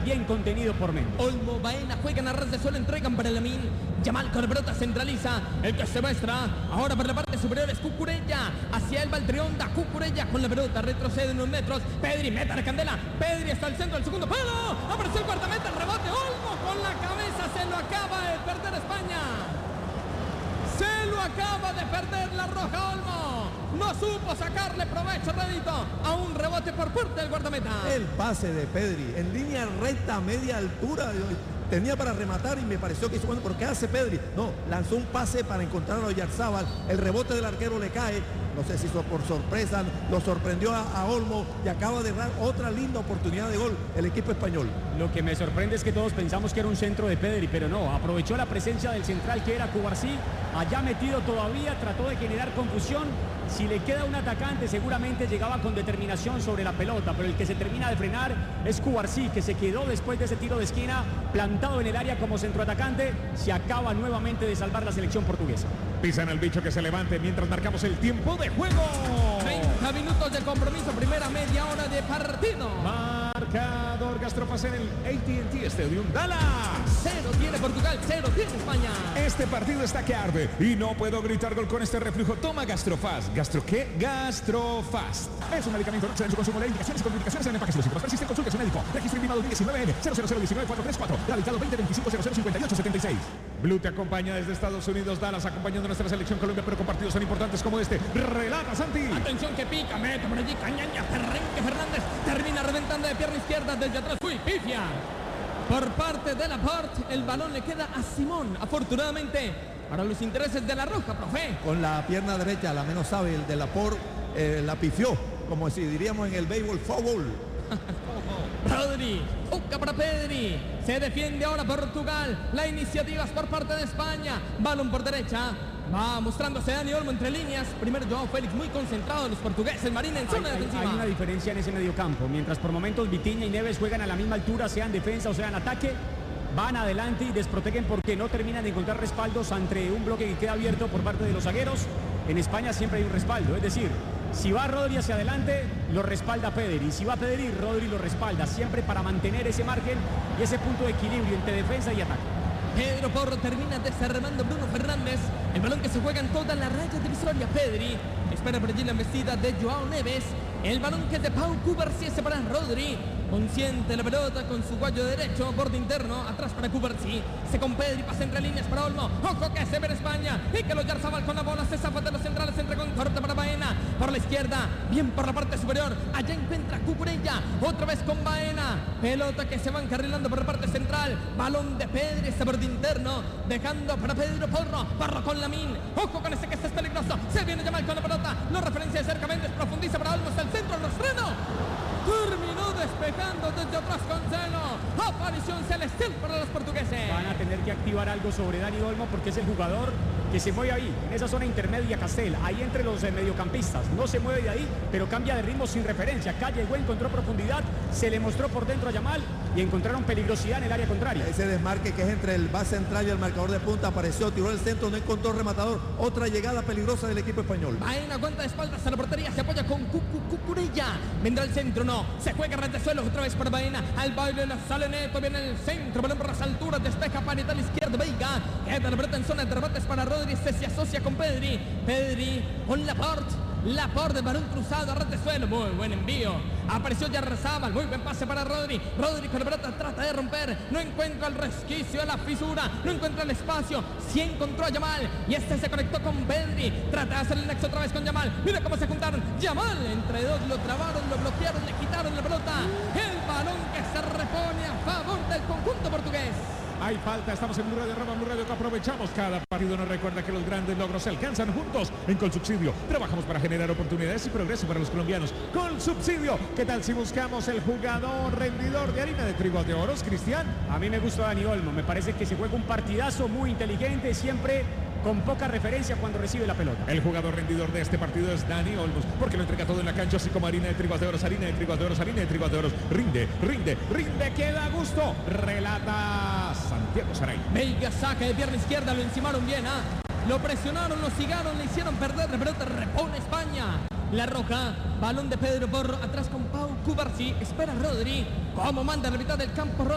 bien contenido por Méndez. Olmo, Baena juegan a ras de suelo, entregan para Lamine. Yamal con la pelota centraliza. El que se muestra ahora por la parte superior es Cucurella. Hacia él va el Trionda. Cucurella con la pelota, retrocede unos metros. Pedri mete a la candela. Pedri está al centro del segundo palo. Apareció el guardameta, el rebote. Olmo con la cabeza, se lo acaba de perder España. Se lo acaba de perder la Roja Olmo. No supo sacarle provecho, rédito, a un rebote por parte del guardameta. El pase de Pedri en línea recta, media altura. Tenía para rematar y me pareció que hizo bueno. ¿Por qué hace Pedri? No, lanzó un pase para encontrar a Oyarzábal. El rebote del arquero le cae. No sé si por sorpresa, lo sorprendió a Olmo y acaba de dar otra linda oportunidad de gol el equipo español. Lo que me sorprende es que todos pensamos que era un centro de Pedri, pero no, aprovechó la presencia del central que era Cubarsí, allá metido todavía, trató de generar confusión. Si le queda un atacante seguramente llegaba con determinación sobre la pelota, pero el que se termina de frenar es Cubarsí, que se quedó después de ese tiro de esquina plantado en el área como centroatacante. Se acaba nuevamente de salvar la selección portuguesa. Pisan al bicho que se levante mientras marcamos el tiempo de juego. 30 minutos de compromiso, primera media hora de partido. Marcador Gastrofast en el AT&T Stadium Dallas. 0 tiene Portugal, 0 tiene España. Este partido está que arde y no puedo gritar gol con este reflujo. Toma Gastrofast. ¿Gastro qué? Gastrofast. Es un medicamento en su consumo. Leer indicaciones y contraindicaciones en el empaque. Si los síntomas persisten, consulte a su médico. Registro intimado 19N 000194434. Radicado 2025005876. Blue te acompaña desde Estados Unidos, Dallas, acompañando a nuestra selección Colombia, pero con partidos tan importantes como este. Relata, Santi. Atención que pica, mete por allí Cañaña, Ferrenque Fernández termina reventando de pierna izquierda desde atrás. Uy, pifia. Por parte de Laporte, el balón le queda a Simón, afortunadamente, para los intereses de la Roja, profe. Con la pierna derecha, la menos sabe, el de Laporte la pifió, como si diríamos en el béisbol, foul. Rodri, busca para Pedri, se defiende ahora Portugal, la iniciativa es por parte de España, balón por derecha, va mostrándose Dani Olmo entre líneas, primero Joao Félix muy concentrado, los portugueses, Marina en zona defensiva. Hay una diferencia en ese mediocampo, mientras por momentos Vitinha y Neves juegan a la misma altura, sea en defensa o sea en ataque, van adelante y desprotegen porque no terminan de encontrar respaldos ante un bloque que queda abierto por parte de los zagueros. En España siempre hay un respaldo, es decir, si va Rodri hacia adelante, lo respalda Pedri. Si va Pedri, Rodri lo respalda. Siempre para mantener ese margen y ese punto de equilibrio entre defensa y ataque. Pedro Porro termina desarmando Bruno Fernández. El balón que se juega en toda la raya divisoria. Pedri espera por allí la embestida de Joao Neves. El balón que es de Pau Cubarsí se para Rodri. Consciente la pelota con su guayo derecho, borde interno, atrás para Cubarsí. Se con Pedri, pasa entre líneas para Olmo. Ojo que se ve en España. Y que lo Oyarzábal con la bola, se zafa de los centrales, entre con corte para Baena. Por la izquierda, bien por la parte superior. Allá encuentra Cucurella. Otra vez con Baena. Pelota que se va encarrilando por la parte central. Balón de Pedri, ese borde interno. Dejando para Pedro Porro. Porro con Lamine. Ojo con ese que es peligroso. Se viene Yamal con la pelota. No referencia de cerca Méndez. Profundiza para Olmo hasta el centro. Los freno. Terminó despejando desde atrás Cancelo. Aparición celestial para los portugueses. Van a tener que activar algo sobre Dani Olmo porque es el jugador que se mueve ahí, en esa zona intermedia Castel, ahí entre los mediocampistas. No se mueve de ahí, pero cambia de ritmo sin referencia. Acá llegó, encontró profundidad, se le mostró por dentro a Yamal y encontraron peligrosidad en el área contraria. Ese desmarque que es entre el base central y el marcador de punta apareció, tiró el centro, no encontró rematador. Otra llegada peligrosa del equipo español. Baena aguanta de espaldas a la portería, se apoya con Cucurella. Vendrá el centro, no. Se juega ras de suelo otra vez para Baena. Al baile la sale Neto, viene el centro, balón por las alturas, despeja para la izquierda, Veiga. Queda la pelota en zona de remates para Rodri, se asocia con Pedri. Pedri con Laporte, balón cruzado a ras de suelo, muy buen envío. Apareció Oyarzábal, muy buen pase para Rodri. Rodri con la pelota trata de romper, no encuentra el resquicio de la fisura, no encuentra el espacio. Sí encontró a Yamal y este se conectó con Pedri. Trata de hacer el nexo otra vez con Yamal. Mira cómo se juntaron. Yamal entre dos lo trabaron, lo bloquearon, le quitaron la pelota. El balón que se repone a favor del conjunto portugués. Hay falta, estamos en Blue Radio Roma, Blue Radio que aprovechamos cada partido. Nos recuerda que los grandes logros se alcanzan juntos en Colsubsidio. Trabajamos para generar oportunidades y progreso para los colombianos. Colsubsidio, ¿qué tal si buscamos el jugador rendidor de harina de trigo de oros, Cristian? A mí me gusta Dani Olmo, me parece que se juega un partidazo muy inteligente, siempre con poca referencia cuando recibe la pelota. El jugador rendidor de este partido es Dani Olmos, porque lo entrega todo en la cancha, así como harina de trigo de oros, harina de trigo de oros, harina de trigo de oros. Rinde, queda a gusto. Relata Santiago Saray. Veiga saca de pierna izquierda, lo encimaron bien, lo presionaron, lo cigaron, le hicieron perder la pelota, repone España. La Roja, balón de Pedro Porro, atrás con Pau Cubarsí, espera Rodri, como manda la mitad del campo.